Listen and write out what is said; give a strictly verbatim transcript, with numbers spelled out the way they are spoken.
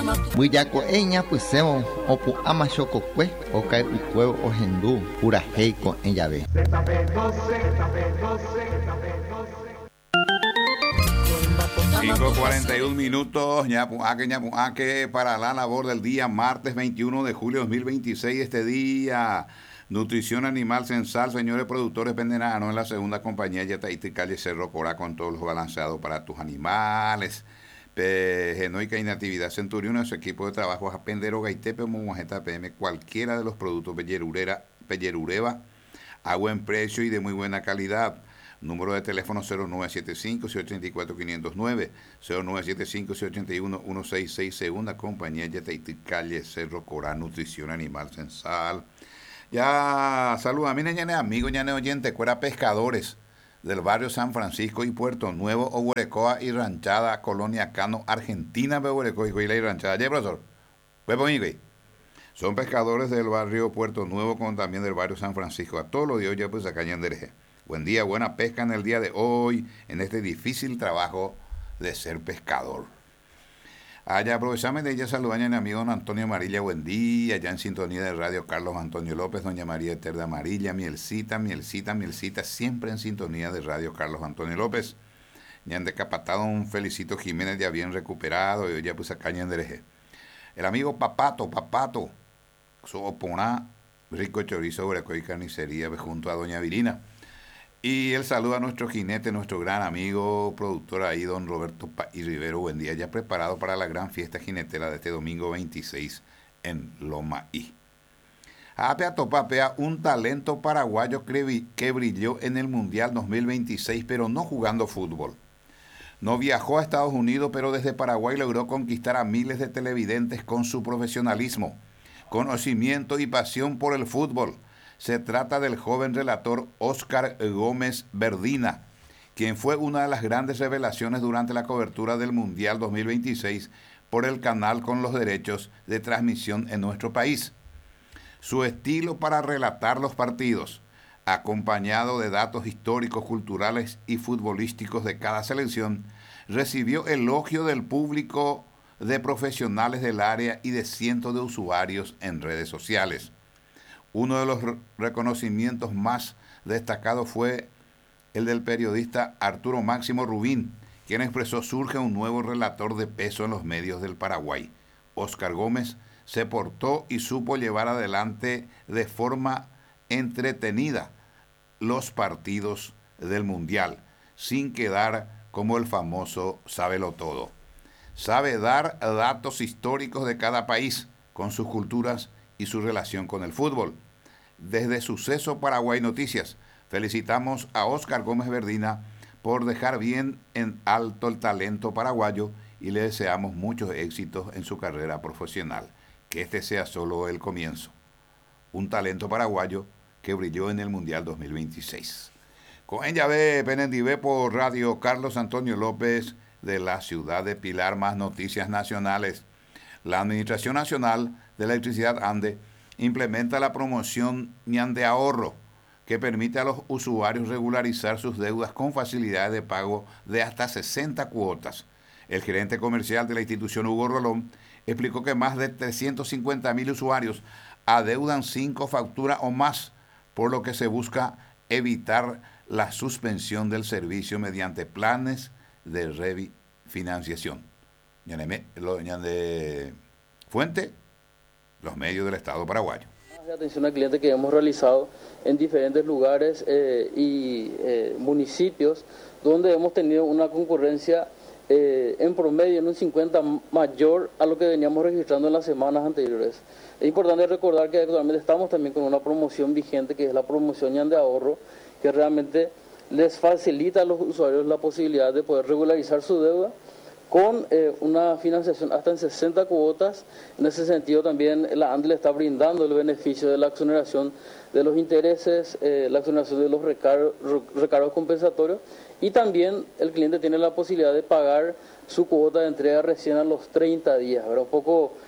Buillaco eña pusemos opu ama chococue oca ucuevo ojendu pura heico en llave. cinco cuarenta y un minutos, ñapuaque, ñapuaque, para la labor del día, martes veintiuno de julio de dos mil veintiséis, este día, nutrición animal censal, señores productores vendenanos en la segunda compañía, Yataíta y calle Cerro Corá, con todos los balanceados para tus animales, Genoica y Natividad Centurión, su equipo de trabajo, Apendero, Gaitepe, Momojeta P M, cualquiera de los productos Pellerurera, Pellerureva, a buen precio y de muy buena calidad. Número de teléfono cero nueve siete cinco, seis ocho cuatro, cinco cero nueve, cero nueve siete cinco, seis ocho uno, uno seis seis, segunda compañía Yataíta, calle Cerro Corá, nutrición animal censal. Ya saluda a mi ñane amigo, ñane oyente, cuera pescadores del barrio San Francisco y Puerto Nuevo, Oguarecoa y Ranchada, Colonia Cano, Argentina, Oguarecoa y Ranchada. Ya, profesor, son pescadores del barrio Puerto Nuevo, como también del barrio San Francisco. A todos los días ya pues acá en Dereje. Buen día, buena pesca en el día de hoy, en este difícil trabajo de ser pescador. Allá aprovechame de ella saludar a mi amigo don Antonio Amarilla, buen día, allá en sintonía de radio Carlos Antonio López, doña María Eterna Amarilla, Mielcita, Mielcita, Mielcita, siempre en sintonía de radio Carlos Antonio López. Ya han decapatado un Felicito Jiménez ya bien recuperado y hoy ya pues acá en Dereje. El amigo Papato, Papato, su oponá, rico chorizo, breco y carnicería junto a doña Virina. Y el saludo a nuestro jinete, nuestro gran amigo, productor ahí, don Roberto y Rivero. Buen día, ya preparado para la gran fiesta jinetera de este domingo veintiséis en Loma I. Apea topapea, un talento paraguayo que brilló en el Mundial dos mil veintiséis, pero no jugando fútbol. No viajó a Estados Unidos, pero desde Paraguay logró conquistar a miles de televidentes con su profesionalismo, conocimiento y pasión por el fútbol. Se trata del joven relator Óscar Gómez Verdina, quien fue una de las grandes revelaciones durante la cobertura del Mundial dos mil veintiséis por el canal con los derechos de transmisión en nuestro país. Su estilo para relatar los partidos, acompañado de datos históricos, culturales y futbolísticos de cada selección, recibió elogio del público, de profesionales del área y de cientos de usuarios en redes sociales. Uno de los reconocimientos más destacados fue el del periodista Arturo Máximo Rubín, quien expresó: surge un nuevo relator de peso en los medios del Paraguay. Óscar Gómez se portó y supo llevar adelante de forma entretenida los partidos del Mundial, sin quedar como el famoso sábelo todo. Sabe dar datos históricos de cada país, con sus culturas y su relación con el fútbol. Desde Suceso Paraguay Noticias, felicitamos a Óscar Gómez Verdina por dejar bien en alto el talento paraguayo y le deseamos muchos éxitos en su carrera profesional. Que este sea solo el comienzo. Un talento paraguayo que brilló en el Mundial dos mil veintiséis. Con ella ve Penendivé por radio Carlos Antonio López de la ciudad de Pilar. Más noticias nacionales. La Administración Nacional de Electricidad ANDE implementa la promoción Ñande Ahorro, que permite a los usuarios regularizar sus deudas con facilidades de pago de hasta sesenta cuotas. El gerente comercial de la institución, Hugo Rolón, explicó que más de trescientos cincuenta mil usuarios adeudan cinco facturas o más, por lo que se busca evitar la suspensión del servicio mediante planes de refinanciación. Ñande Fuente, los medios del Estado paraguayo. De atención al cliente que hemos realizado en diferentes lugares eh, y eh, municipios donde hemos tenido una concurrencia eh, en promedio en un cincuenta mayor a lo que veníamos registrando en las semanas anteriores. Es importante recordar que actualmente estamos también con una promoción vigente, que es la promoción Ñande Ahorro, que realmente les facilita a los usuarios la posibilidad de poder regularizar su deuda con eh, una financiación hasta en sesenta cuotas. En ese sentido también la ANDE le está brindando el beneficio de la exoneración de los intereses, eh, la exoneración de los recargos, recargos compensatorios, y también el cliente tiene la posibilidad de pagar su cuota de entrega recién a los treinta días, ¿verdad? Un poco